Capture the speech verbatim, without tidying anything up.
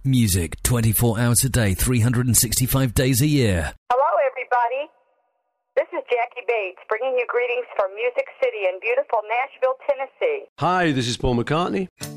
Music twenty-four hours a day, three hundred sixty-five days a year. Hello, everybody. This is Jackie Bates, bringing you greetings from Music City in beautiful Nashville, Tennessee. Hi, this is Paul McCartney.